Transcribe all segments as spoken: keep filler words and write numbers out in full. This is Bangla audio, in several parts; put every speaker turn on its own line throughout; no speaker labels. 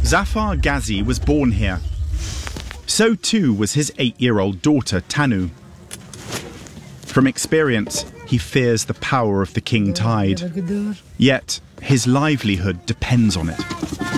Zafar Ghazi was born here. So too was his eight-year-old daughter, Tanu. From experience, he fears the power of the king tide. Yet, his livelihood depends on it.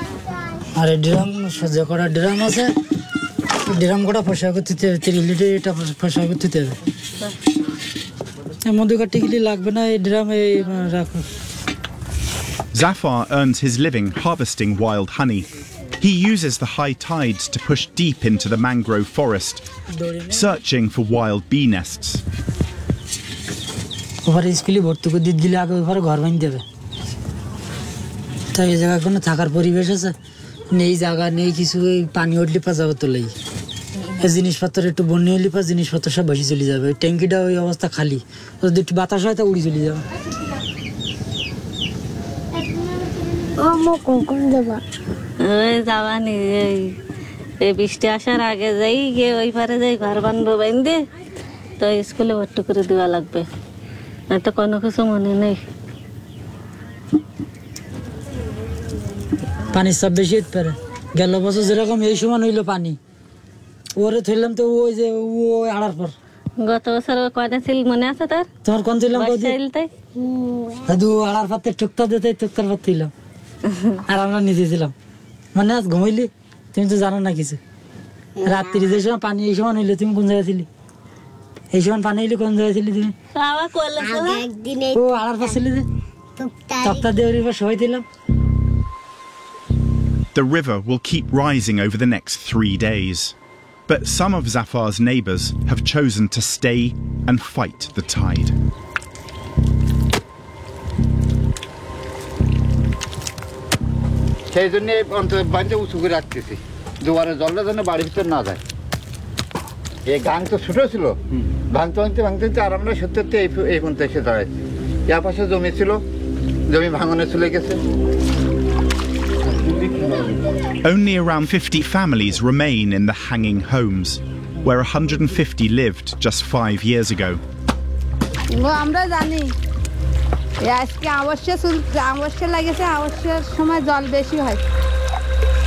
Zafar earns his living harvesting wild honey. He uses the high tides to push deep into the mangrove forest, searching for wild bee nests.
জিনিসপত্র একটু বন্যা হলে পাস জিনিসপত্র সব ভাসি চলে যাবে ট্যাঙ্কিটা ওই অবস্থা খালি যদি একটু বাতাস হয় তা উড়ে চলে যাবে
ও মো কোন যাবা
ওই যাবানি এই এই বৃষ্টি আসার আগে যাই গিয়ে ওই পারে যাই ঘর বানবো বাইন্দে তো স্কুলে ভর্তি করে দেওয়া লাগবে এটা কোনো কিছু মনে নেই
পানি সব বেশি হতে পারে গেল বছর যেরকম এই সময় হইলো পানি ওরে থইলাম তো ওই যে ওই আড়ার পর
গত বছর কয়টা ছিল মনে আছে তোর
তোমার কোন ছিলাম
তাই
দাদু আড়ার পাতে টুকটা দিতে টুকটার পাত থইলাম আর আমরা নিজে ছিলাম মানে আজ ঘুমাইলি তুমি তো জানো না কিছু রাত্রি যে সময় পানি এই সময় হইলো তুমি কোন জায়গায় ছিলি এই সময় পানি হইলে কোন জায়গায় ছিলি তুমি ও আড়ার পাশ ছিলি যে টুকটা দিয়ে ওর সবাই দিলাম
The river will keep rising over the next three days. But some of Zafar's neighbours have chosen to stay and fight the tide.
সেই জন্য অন্তত বাঁধে উঁচু করে রাখতেছি দুবারে জলটা যেন বাড়ির ভিতর না যায় এই গাং তো ছোটো ছিল ভাঙতে ভাঙতে ভাঙতে ভাঙতে আর আমরা সত্যি সত্যি এই এই পর্যন্ত এসে দাঁড়াইছি এর পাশে জমি ছিল জমি ভাঙনে চলে গেছে
Only around fifty families remain in the hanging homes, where one hundred fifty lived just five years ago.
আমরা জানি আজকে অবশ্য অবশ্য লাগেছে অবশ্যের সময় জল বেশি হয়